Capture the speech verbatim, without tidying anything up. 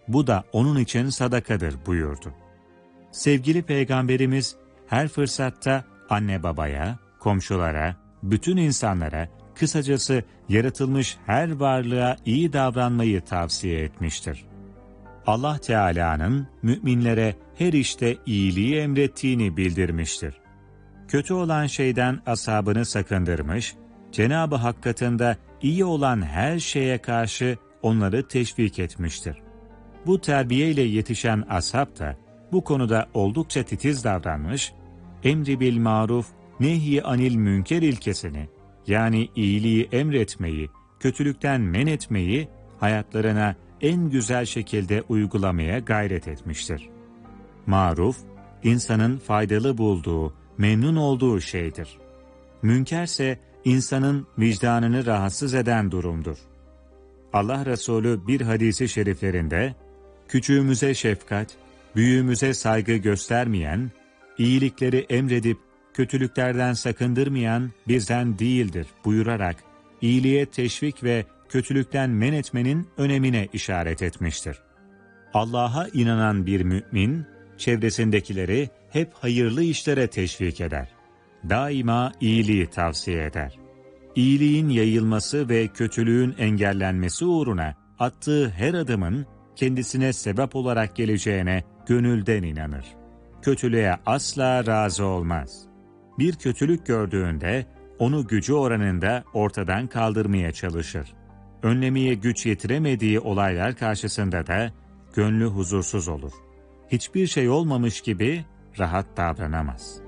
bu da onun için sadakadır buyurdu. Sevgili Peygamberimiz her fırsatta anne babaya, komşulara, bütün insanlara, kısacası yaratılmış her varlığa iyi davranmayı tavsiye etmiştir. Allah Teala'nın müminlere her işte iyiliği emrettiğini bildirmiştir. Kötü olan şeyden ashabını sakındırmış, Cenab-ı Hak katında iyi olan her şeye karşı onları teşvik etmiştir. Bu terbiyeyle yetişen ashab da bu konuda oldukça titiz davranmış, emri bil maruf, nehy anil münker ilkesini, yani iyiliği emretmeyi, kötülükten men etmeyi hayatlarına en güzel şekilde uygulamaya gayret etmiştir. Maruf, insanın faydalı bulduğu, memnun olduğu şeydir. Münkerse insanın vicdanını rahatsız eden durumdur. Allah Resulü bir hadisi şeriflerinde, küçüğümüze şefkat, büyüğümüze saygı göstermeyen, iyilikleri emredip kötülüklerden sakındırmayan bizden değildir buyurarak, iyiliğe teşvik ve kötülükten men etmenin önemine işaret etmiştir. Allah'a inanan bir mümin, çevresindekileri hep hayırlı işlere teşvik eder. Daima iyiliği tavsiye eder. İyiliğin yayılması ve kötülüğün engellenmesi uğruna attığı her adımın kendisine sebep olarak geleceğine gönülden inanır. Kötülüğe asla razı olmaz. Bir kötülük gördüğünde onu gücü oranında ortadan kaldırmaya çalışır. Önlemeye güç yetiremediği olaylar karşısında da gönlü huzursuz olur. Hiçbir şey olmamış gibi rahat davranamaz.